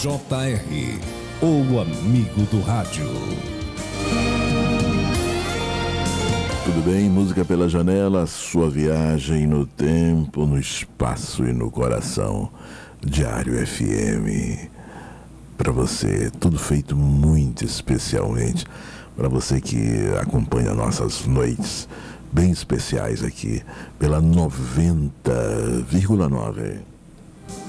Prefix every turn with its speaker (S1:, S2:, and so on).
S1: JR, o amigo do rádio.
S2: Tudo bem? Música pela janela, sua viagem no tempo, no espaço e no coração. Diário FM. Para você, tudo feito muito especialmente. Para você que acompanha nossas noites bem especiais aqui pela 90,9.